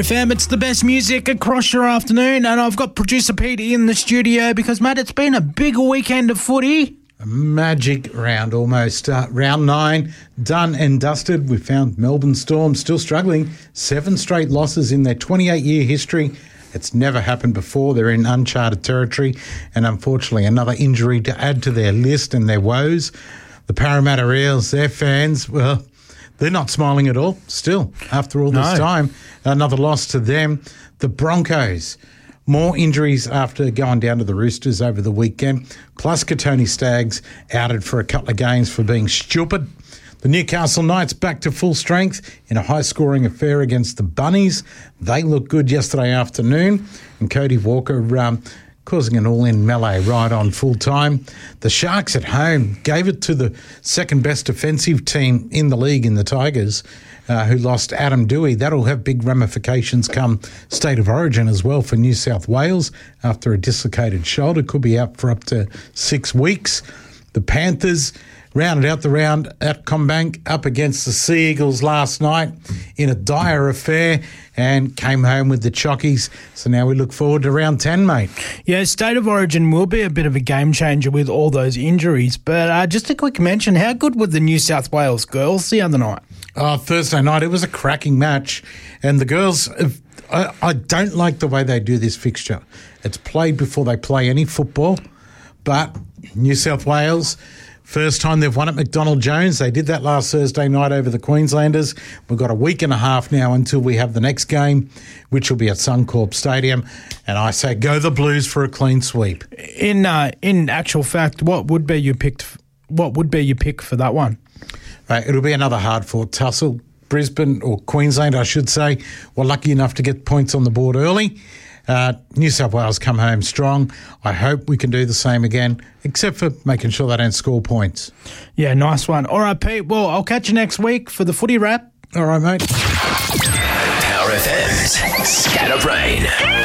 FM. It's the best music across your afternoon, and I've got producer Pete in the studio because, Matt, it's been a big weekend of footy. A magic round almost. Round 9, done and dusted. We found Melbourne Storm still struggling. 7 straight losses in their 28-year history. It's never happened before. They're in uncharted territory, and unfortunately another injury to add to their list and their woes. The Parramatta Eels, their fans, well, they're not smiling at all still after all this time. Another loss to them. The Broncos, more injuries after going down to the Roosters over the weekend, plus Katoni Staggs outed for a couple of games for being stupid. The Newcastle Knights back to full strength in a high-scoring affair against the Bunnies. They looked good yesterday afternoon. And Cody Walker causing an all-in melee right on full time. The Sharks at home gave it to the second-best defensive team in the league in the Tigers, who lost Adam Dewey. That'll have big ramifications come State of Origin as well for New South Wales after a dislocated shoulder. Could be out for up to 6 weeks. The Panthers rounded out the round at Combank up against the Sea Eagles last night in a dire affair and came home with the Chockies. So now we look forward to round 10, mate. Yeah, State of Origin will be a bit of a game changer with all those injuries. But just a quick mention, how good were the New South Wales girls the other night? Thursday night, it was a cracking match. And the girls, I don't like the way they do this fixture. It's played before they play any football. But New South Wales, first time they've won at McDonald Jones. They did that last Thursday night over the Queenslanders. We've got a week and a half now until we have the next game, which will be at Suncorp Stadium. And I say go the Blues for a clean sweep. In actual fact, what would be your pick for that one? It'll be another hard-fought tussle. Brisbane, or Queensland, I should say, were lucky enough to get points on the board early. New South Wales come home strong. I hope we can do the same again, except for making sure they don't score points. Yeah, nice one. All right, Pete. Well, I'll catch you next week for the footy wrap. All right, mate. Power FM's Scatterbrain.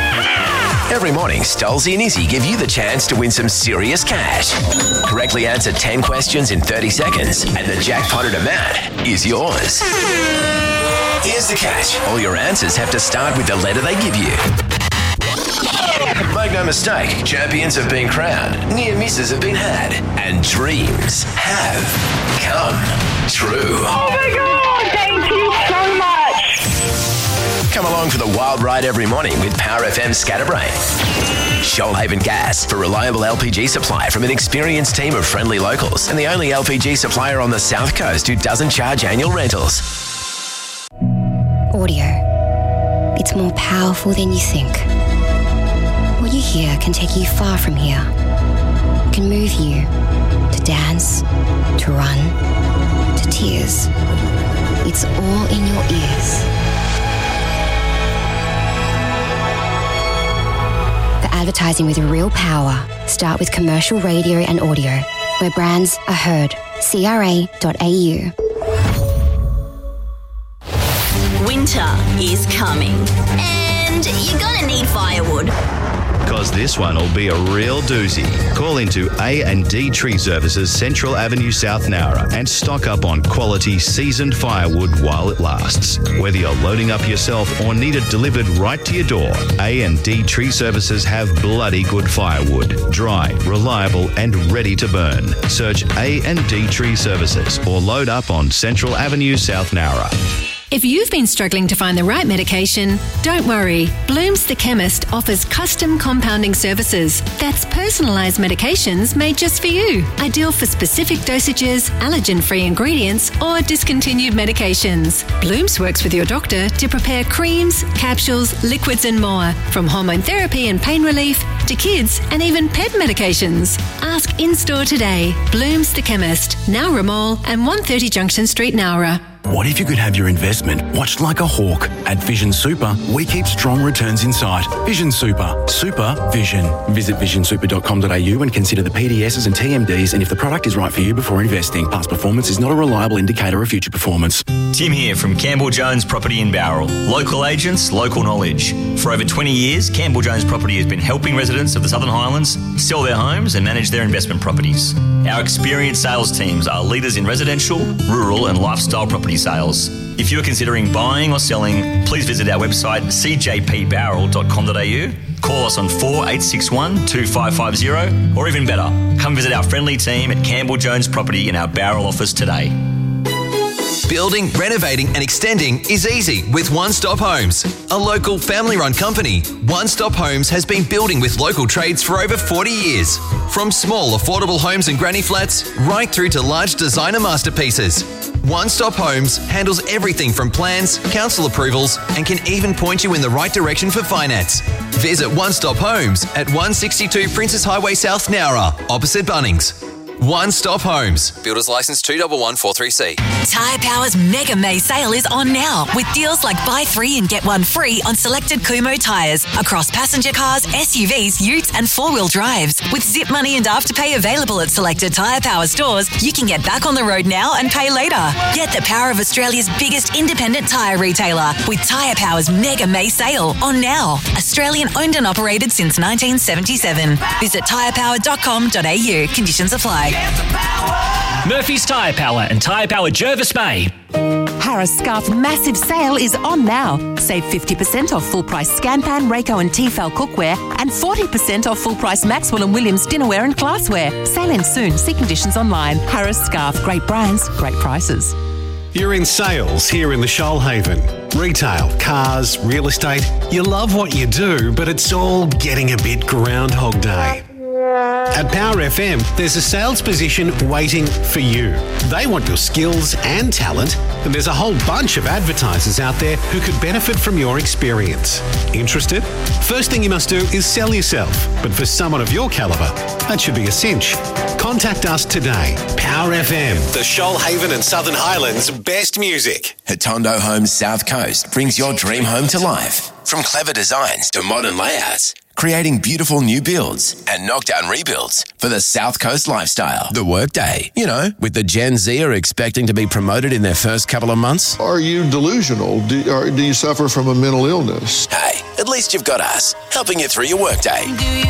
Every morning, Stolzy and Izzy give you the chance to win some serious cash. Correctly answer 10 questions in 30 seconds, and the jackpot amount is yours. Here's the catch. All your answers have to start with the letter they give you. Make no mistake, champions have been crowned, near misses have been had, and dreams have come true. Oh my God, thank you so much. Come along for the wild ride every morning with Power FM Scatterbrain. Shoalhaven Gas, for reliable LPG supply from an experienced team of friendly locals, and the only LPG supplier on the South Coast who doesn't charge annual rentals. Audio. It's more powerful than you think. What you hear can take you far from here. It can move you to dance, to run, to tears. It's all in your ears. For advertising with real power, start with commercial radio and audio, where brands are heard. CRA.au. Winter is coming, and you're gonna need firewood. Because this one will be a real doozy. Call into A&D Tree Services, Central Avenue, South Nowra, and stock up on quality seasoned firewood while it lasts. Whether you're loading up yourself or need it delivered right to your door, A&D Tree Services have bloody good firewood. Dry, reliable, and ready to burn. Search A&D Tree Services or load up on Central Avenue, South Nowra. If you've been struggling to find the right medication, don't worry. Bloom's the Chemist offers custom compounding services. That's personalised medications made just for you. Ideal for specific dosages, allergen-free ingredients, or discontinued medications. Bloom's works with your doctor to prepare creams, capsules, liquids and more. From hormone therapy and pain relief to kids and even pet medications. Ask in-store today. Bloom's the Chemist, Nowra Mall and 130 Junction Street, Nowra. What if you could have your investment watched like a hawk? At Vision Super, we keep strong returns in sight. Vision Super. Super Vision. Visit visionsuper.com.au and consider the PDSs and TMDs and if the product is right for you before investing. Past performance is not a reliable indicator of future performance. Tim here from Campbell Jones Property in Bowral. Local agents, local knowledge. For over 20 years, Campbell Jones Property has been helping residents residents of the Southern Highlands sell their homes and manage their investment properties. Our experienced sales teams are leaders in residential, rural and lifestyle property sales. If you're considering buying or selling, please visit our website cjpbarrel.com.au, call us on 4861 2550, or even better, come visit our friendly team at Campbell Jones Property in our Barrel office today. Building, renovating and extending is easy with One Stop Homes. A local family-run company, One Stop Homes has been building with local trades for over 40 years. From small affordable homes and granny flats right through to large designer masterpieces. One Stop Homes handles everything from plans, council approvals and can even point you in the right direction for finance. Visit One Stop Homes at 162 Princess Highway South, Nowra, opposite Bunnings. One Stop Homes. Builders Licence 211436C. Tyre Power's Mega May sale is on now with deals like buy 3 and get 1 free on selected Kumho tyres across passenger cars, SUVs, utes and 4-wheel drives. With Zip Money and Afterpay available at selected Tyre Power stores, you can get back on the road now and pay later. Get the power of Australia's biggest independent tyre retailer with Tyre Power's Mega May sale on now. Australian owned and operated since 1977. Visit tyrepower.com.au. Conditions apply. Murphy's Tyre Power and Tyre Power Jervis Bay. Harris Scarf massive sale is on now. Save 50% off full price Scanpan, Rayco and Tefal cookware and 40% off full price Maxwell and Williams dinnerware and glassware. Sale ends soon. See conditions online. Harris Scarf. Great brands, great prices. You're in sales here in the Shoalhaven. Retail, cars, real estate. You love what you do, but it's all getting a bit Groundhog Day. At Power FM, there's a sales position waiting for you. They want your skills and talent, and there's a whole bunch of advertisers out there who could benefit from your experience. Interested? First thing you must do is sell yourself, but for someone of your calibre, that should be a cinch. Contact us today. Power FM, the Shoalhaven and Southern Highlands' best music. Hatondo Homes South Coast brings your dream home to life. From clever designs to modern layouts, creating beautiful new builds and knockdown rebuilds for the South Coast lifestyle. The workday, you know, with the Gen Z are expecting to be promoted in their first couple of months. Are you delusional? Do you suffer from a mental illness? Hey, at least you've got us, helping you through your workday.